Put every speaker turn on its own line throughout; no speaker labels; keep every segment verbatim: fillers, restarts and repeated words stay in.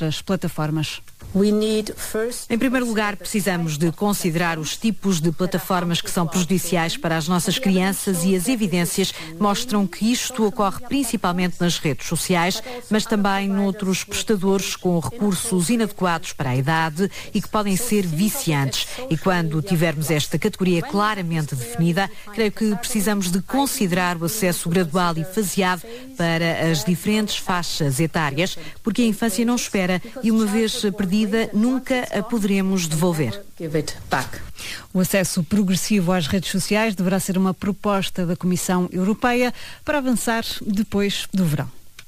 outras plataformas.
Em primeiro lugar, precisamos de considerar os tipos de plataformas que são prejudiciais para as nossas crianças e as evidências mostram que isto ocorre principalmente nas redes sociais, mas também noutros prestadores com recursos inadequados para a idade e que podem ser viciantes. E quando tivermos esta categoria claramente definida, creio que precisamos de considerar o acesso gradual e faseado para as diferentes faixas etárias, porque a infância não espera e, uma vez perdida, nunca a poderemos devolver.
O acesso progressivo às redes sociais deverá ser uma proposta da Comissão Europeia para avançar depois do verão.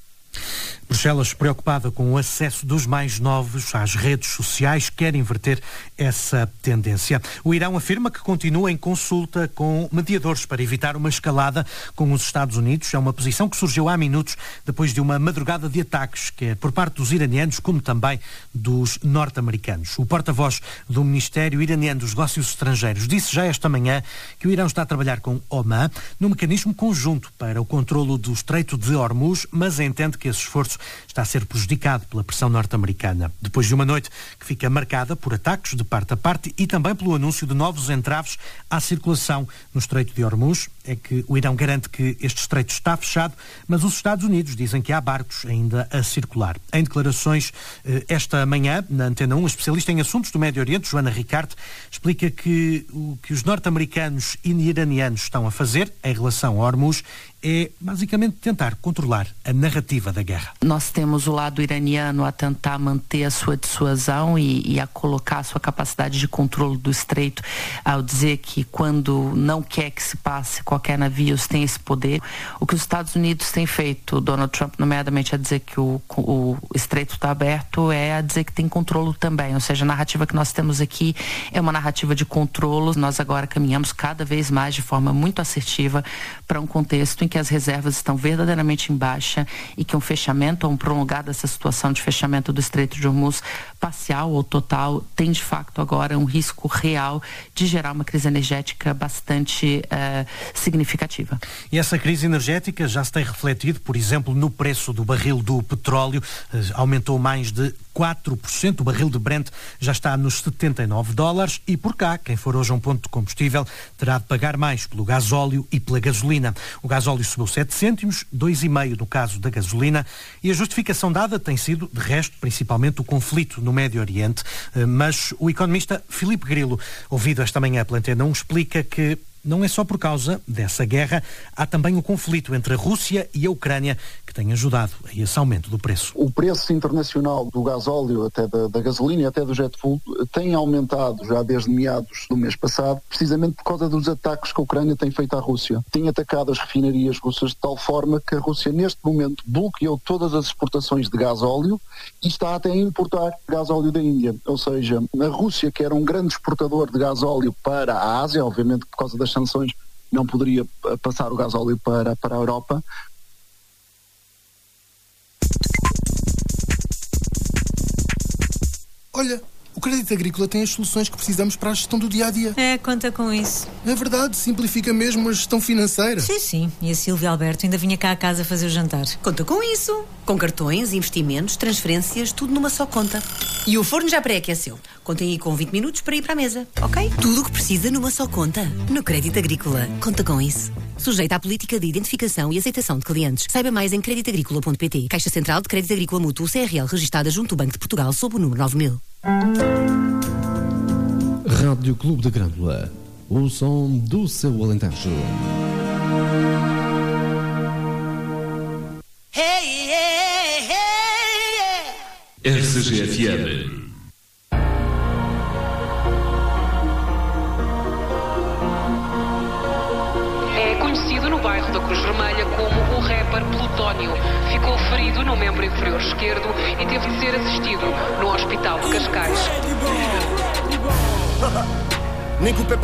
Bruxelas, preocupada com o acesso dos mais novos às redes sociais, quer inverter essa tendência. O Irão afirma que continua em consulta com mediadores para evitar uma escalada com os Estados Unidos. É uma posição que surgiu há minutos depois de uma madrugada de ataques, quer por parte dos iranianos como também dos norte-americanos. O porta-voz do Ministério Iraniano dos Negócios Estrangeiros disse já esta manhã que o Irão está a trabalhar com Oman num mecanismo conjunto para o controlo do Estreito de Hormuz, mas entende que esse esforço está a ser prejudicado pela pressão norte-americana. Depois de uma noite que fica marcada por ataques de parte a parte e também pelo anúncio de novos entraves à circulação no Estreito de Hormuz, é que o Irão garante que este estreito está fechado, mas os Estados Unidos dizem que há barcos ainda a circular. Em declarações esta manhã, na Antena um, a especialista em assuntos do Médio Oriente, Joana Ricarte, explica que o que os norte-americanos e iranianos estão a fazer em relação a Hormuz é basicamente tentar controlar a narrativa da guerra.
Nós temos o lado iraniano a tentar manter a sua dissuasão e, e a colocar a sua capacidade de controle do estreito, ao dizer que quando não quer que se passe qualquer navio tem esse poder. O que os Estados Unidos têm feito, Donald Trump nomeadamente a dizer que o, o estreito está aberto, é a dizer que tem controle também, ou seja, a narrativa que nós temos aqui é uma narrativa de controle. Nós agora caminhamos cada vez mais de forma muito assertiva para um contexto em que as reservas estão verdadeiramente em baixa e que um fechamento ou um prolongado dessa situação de fechamento do Estreito de Hormuz, parcial ou total, tem de facto agora um risco real de gerar uma crise energética bastante uh, significativa.
E essa crise energética já se tem refletido, por exemplo, no preço do barril do petróleo, uh, aumentou mais de quatro por cento, o barril de Brent já está nos setenta e nove dólares e por cá, quem for hoje a um ponto de combustível terá de pagar mais pelo gasóleo e pela gasolina. O gasóleo subiu sete cêntimos, dois vírgula cinco no caso da gasolina, e a justificação dada tem sido, de resto, principalmente o conflito no Médio Oriente, mas o economista Filipe Grilo, ouvido esta manhã pela Antena um, explica que não é só por causa dessa guerra, há também o conflito entre a Rússia e a Ucrânia que tem ajudado a esse aumento do preço.
O preço internacional do gasóleo, até da, da gasolina e até do jet fuel, tem aumentado já desde meados do mês passado, precisamente por causa dos ataques que a Ucrânia tem feito à Rússia. Tem atacado as refinarias russas de tal forma que a Rússia neste momento bloqueou todas as exportações de gasóleo e está até a importar gasóleo da Índia. Ou seja, a Rússia, que era um grande exportador de gasóleo para a Ásia, obviamente por causa das sanções não poderia passar o gasóleo para, para a Europa.
Olha, o Crédito Agrícola tem as soluções que precisamos para a gestão do dia-a-dia.
É, conta com isso.
É verdade, simplifica mesmo a gestão financeira.
Sim, sim. E a Silvia Alberto ainda vinha cá a casa fazer o jantar.
Conta com isso. Com cartões, investimentos, transferências, tudo numa só conta. E o forno já pré-aqueceu. Contem aí com vinte minutos para ir para a mesa, ok? Tudo o que precisa numa só conta. No Crédito Agrícola. Conta com isso. Sujeita à política de identificação e aceitação de clientes. Saiba mais em crédito agrícola ponto pt. Caixa Central de Crédito Agrícola Mútuo C R L, registada junto ao Banco de Portugal sob o número nove mil.
Rádio Clube da Grândola. O som do seu Alentejo.
Hey, hey, hey,
hey. R C G F M.
É conhecido no bairro da Cruz Vermelha como o rapper Plutónio. Ficou ferido no membro inferior esquerdo e teve de ser assistido no Hospital de Cascais.
Nem que o Pepe